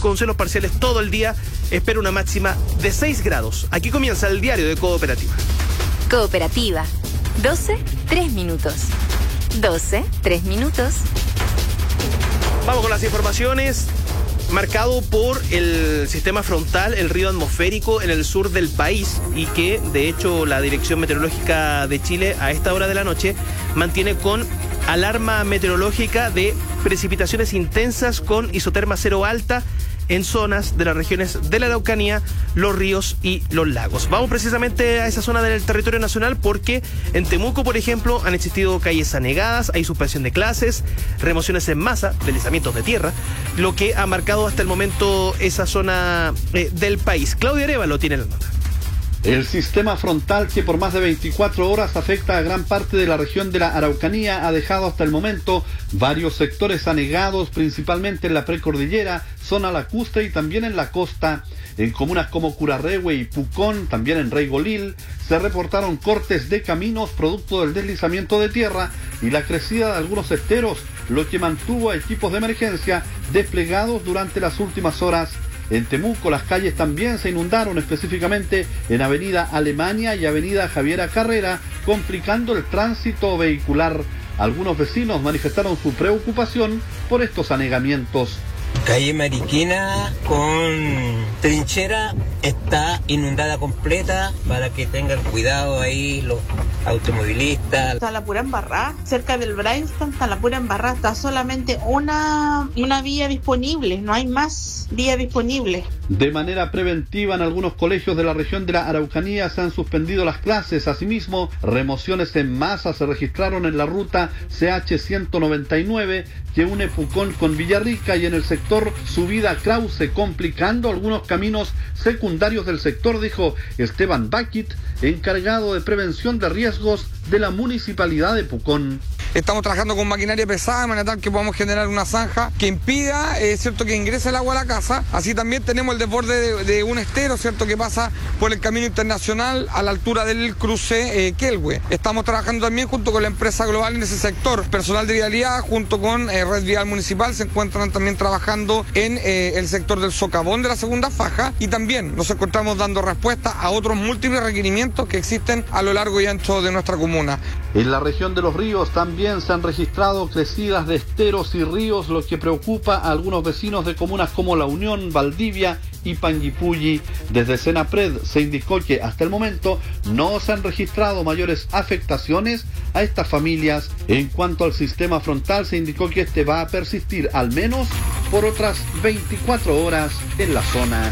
con cielos parciales todo el día. Espera una máxima de 6 grados. Aquí comienza el diario de Cooperativa. Cooperativa. 12, 3 minutos. 12, 3 minutos. Vamos con las informaciones. Marcado por el sistema frontal, el río atmosférico en el sur del país, y que de hecho la Dirección Meteorológica de Chile a esta hora de la noche mantiene con alarma meteorológica de precipitaciones intensas con isoterma cero alta en zonas de las regiones de la Araucanía, los ríos y los lagos. Vamos precisamente a esa zona del territorio nacional porque en Temuco, por ejemplo, han existido calles anegadas, hay suspensión de clases, remociones en masa, deslizamientos de tierra, lo que ha marcado hasta el momento esa zona del país. Claudia Arévalo tiene la nota. El sistema frontal, que por más de 24 horas afecta a gran parte de la región de la Araucanía, ha dejado hasta el momento varios sectores anegados, principalmente en la precordillera, zona lacustre y también en la costa. En comunas como Curarrehue y Pucón, también en Reigolil, se reportaron cortes de caminos producto del deslizamiento de tierra y la crecida de algunos esteros, lo que mantuvo a equipos de emergencia desplegados durante las últimas horas. En Temuco las calles también se inundaron, específicamente en Avenida Alemania y Avenida Javiera Carrera, complicando el tránsito vehicular. Algunos vecinos manifestaron su preocupación por estos anegamientos. Calle Mariquina con Trinchera está inundada completa, para que tengan cuidado ahí los automovilistas. Está la pura embarrada, cerca del Bryanston está la pura embarrada, está solamente una vía disponible, no hay más vía disponible. De manera preventiva, en algunos colegios de la región de la Araucanía se han suspendido las clases. Asimismo, remociones en masa se registraron en la ruta CH-199 que une Pucón con Villarrica y en el sector Subida Krause, complicando algunos caminos secundarios del sector, dijo Esteban Bakit, encargado de prevención de riesgos de la Municipalidad de Pucón. Estamos trabajando con maquinaria pesada de manera tal que podamos generar una zanja que impida, cierto, que ingrese el agua a la casa. Así también tenemos el desborde de un estero, cierto, que pasa por el camino internacional a la altura del cruce Kelwe. Estamos trabajando también junto con la empresa global en ese sector. Personal de vialidad junto con Red Vial Municipal se encuentran también trabajando en el sector del socavón de la segunda faja, y también nos encontramos dando respuesta a otros múltiples requerimientos que existen a lo largo y ancho de nuestra comuna. En la región de los ríos también se han registrado crecidas de esteros y ríos, lo que preocupa a algunos vecinos de comunas como La Unión, Valdivia y Panguipulli. Desde Senapred se indicó que hasta el momento no se han registrado mayores afectaciones a estas familias. En cuanto al sistema frontal, se indicó que este va a persistir al menos por otras 24 horas en la zona.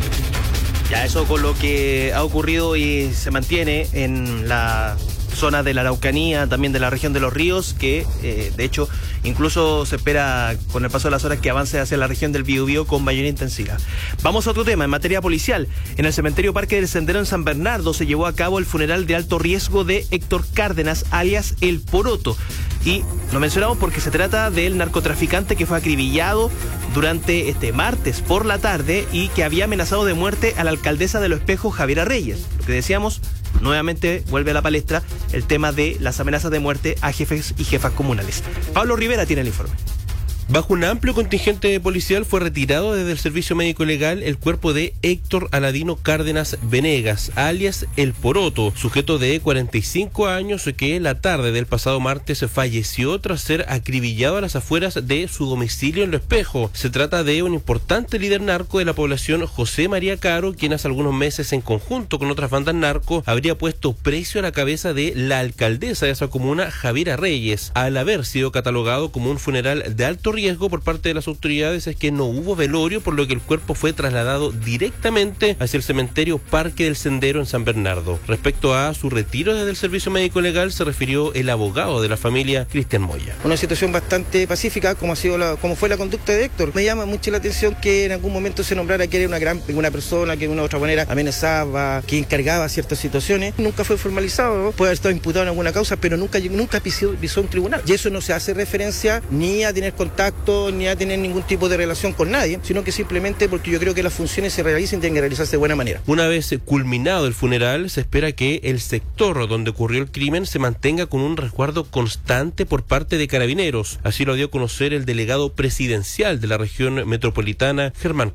Ya, eso con lo que ha ocurrido y se mantiene en la zona de la Araucanía, también de la región de los ríos, que de hecho incluso se espera con el paso de las horas que avance hacia la región del Biobío con mayor intensidad. Vamos a otro tema, en materia policial. En el cementerio Parque del Sendero en San Bernardo se llevó a cabo el funeral de alto riesgo de Héctor Cárdenas, alias El Poroto. Y lo mencionamos porque se trata del narcotraficante que fue acribillado durante este martes por la tarde y que había amenazado de muerte a la alcaldesa de Los Espejos, Javiera Reyes. Lo que decíamos, nuevamente vuelve a la palestra el tema de las amenazas de muerte a jefes y jefas comunales. Pablo Rivera tiene el informe. Bajo un amplio contingente policial fue retirado desde el servicio médico legal el cuerpo de Héctor Aladino Cárdenas Venegas, alias El Poroto, sujeto de 45 años que la tarde del pasado martes falleció tras ser acribillado a las afueras de su domicilio en Lo Espejo. Se trata de un importante líder narco de la población, José María Caro, quien hace algunos meses en conjunto con otras bandas narco habría puesto precio a la cabeza de la alcaldesa de esa comuna, Javiera Reyes. Al haber sido catalogado como un funeral de alto riesgo por parte de las autoridades, es que no hubo velorio, por lo que el cuerpo fue trasladado directamente hacia el cementerio Parque del Sendero en San Bernardo. Respecto a su retiro desde el servicio médico legal, se refirió el abogado de la familia, Cristian Moya. Una situación bastante pacífica, como fue la conducta de Héctor. Me llama mucho la atención que en algún momento se nombrara que era una persona que de una u otra manera amenazaba, que encargaba ciertas situaciones. Nunca fue formalizado, ¿no? Puede haber estado imputado en alguna causa, pero nunca pisó un tribunal. Y eso no se hace referencia ni a tener contacto ni a tener ningún tipo de relación con nadie, sino que simplemente porque yo creo que las funciones se realicen y tienen que realizarse de buena manera. Una vez culminado el funeral, se espera que el sector donde ocurrió el crimen se mantenga con un resguardo constante por parte de carabineros. Así lo dio a conocer el delegado presidencial de la región metropolitana, Germán